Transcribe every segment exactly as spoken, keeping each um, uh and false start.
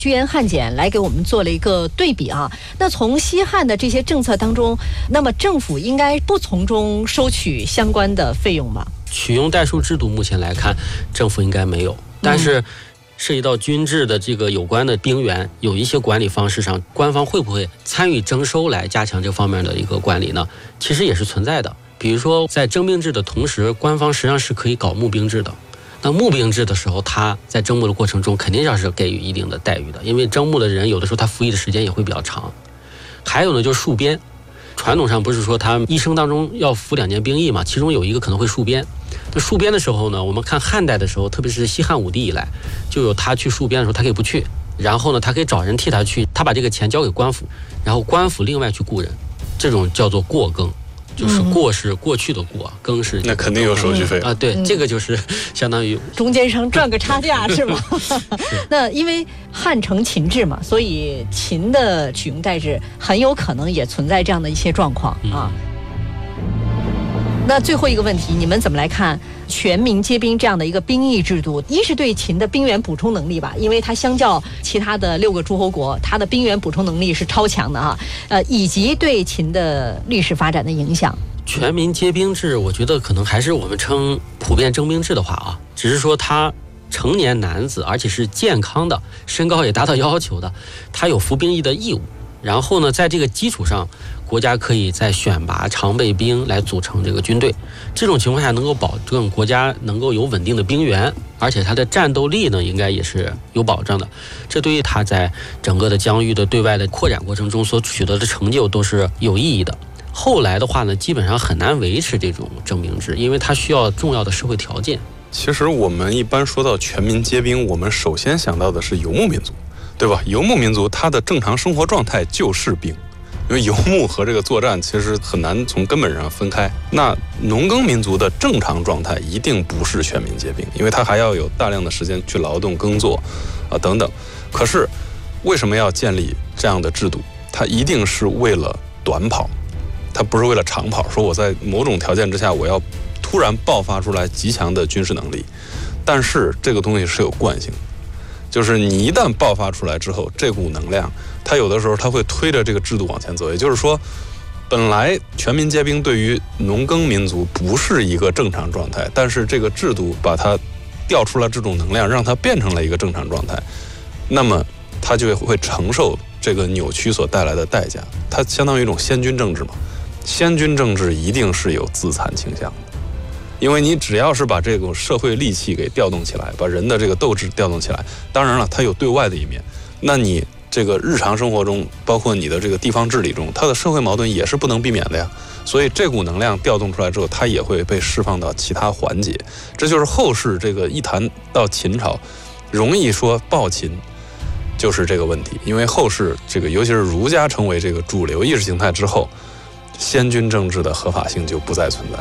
居延汉检来给我们做了一个对比啊。那从西汉的这些政策当中，那么政府应该不从中收取相关的费用吧？ 取用代收制度目前来看，政府应该没有，但是涉及到军制的这个有关的兵员，有一些管理方式上，官方会不会参与征收来加强这方面的一个管理呢？其实也是存在的。比如说，在征兵制的同时，官方实际上是可以搞募兵制的。那募兵制的时候，他在征募的过程中肯定要是给予一定的待遇的，因为征募的人有的时候他服役的时间也会比较长。还有呢，就是戍边，传统上不是说他一生当中要服两年兵役嘛，其中有一个可能会戍边。那戍边的时候呢，我们看汉代的时候，特别是西汉武帝以来，就有他去戍边的时候，他可以不去，然后呢，他可以找人替他去，他把这个钱交给官府，然后官府另外去雇人，这种叫做过更。就是过是过去的过，更是那肯定有手续费啊。对，这个就是相当于中间商赚个差价是吗？那因为汉承秦制嘛，所以秦的取用代制很有可能也存在这样的一些状况啊。那最后一个问题，你们怎么来看全民皆兵这样的一个兵役制度？一是对秦的兵员补充能力吧，因为它相较其他的六个诸侯国，它的兵员补充能力是超强的哈。呃，以及对秦的历史发展的影响。 全民皆兵制，我觉得可能还是我们称普遍征兵制的话啊，只是说他成年男子，而且是健康的，身高也达到要求的，他有服兵役的义务。然后呢，在这个基础上，国家可以再选拔常备兵来组成这个军队。这种情况下能够保证国家能够有稳定的兵源，而且它的战斗力呢，应该也是有保障的。这对于他在整个的疆域的对外的扩展过程中所取得的成就都是有意义的。后来的话呢，基本上很难维持这种征兵制，因为它需要重要的社会条件。 其实我们一般说到全民皆兵，我们首先想到的是游牧民族，对吧？游牧民族它的正常生活状态就是兵，因为游牧和这个作战其实很难从根本上分开。那农耕民族的正常状态一定不是全民皆兵，因为它还要有大量的时间去劳动耕作啊等等。可是为什么要建立这样的制度？它一定是为了短跑，它不是为了长跑，说我在某种条件之下我要突然爆发出来极强的军事能力。但是这个东西是有惯性的，就是你一旦爆发出来之后，这股能量它有的时候它会推着这个制度往前走。也就是说，本来全民皆兵对于农耕民族不是一个正常状态，但是这个制度把它调出来这种能量，让它变成了一个正常状态，那么它就会承受这个扭曲所带来的代价。它相当于一种先军政治嘛，先军政治一定是有自残倾向的。因为你只要是把这种社会戾气给调动起来，把人的这个斗志调动起来，当然了，它有对外的一面，那你这个日常生活中，包括你的这个地方治理中，它的社会矛盾也是不能避免的呀。所以这股能量调动出来之后，它也会被释放到其他环节。这就是后世这个一谈到秦朝，容易说暴秦，就是这个问题。因为后世这个尤其是儒家成为这个主流意识形态之后，先军政治的合法性就不再存在。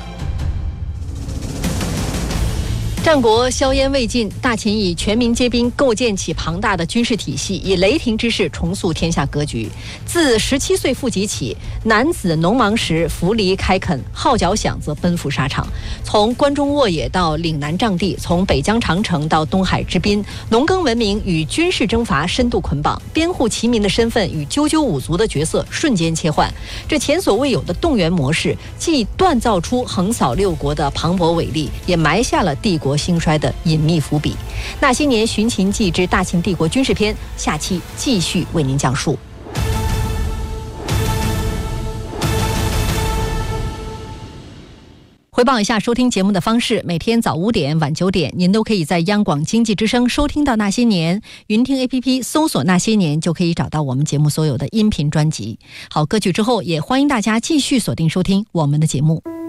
战国硝烟未尽，大秦以全民皆兵构建起庞大的军事体系，以雷霆之势重塑天下格局。自十七岁赴集起，男子农忙时扶犁开垦，号角响则奔赴沙场。从关中沃野到岭南瘴地，从北疆长城到东海之滨，农耕文明与军事征伐深度捆绑，编户齐民的身份与赳赳五族的角色瞬间切换。这前所未有的动员模式，既锻造出横扫六国的磅礴伟力，也埋下了帝国兴衰的隐秘伏笔。那些年寻秦记之大秦帝国军事篇，下期继续为您讲述。回报一下收听节目的方式，每天早五点晚九点您都可以在央广经济之声收听到那些年，云听 A P P 搜索那些年就可以找到我们节目所有的音频专辑。好，歌曲之后也欢迎大家继续锁定收听我们的节目。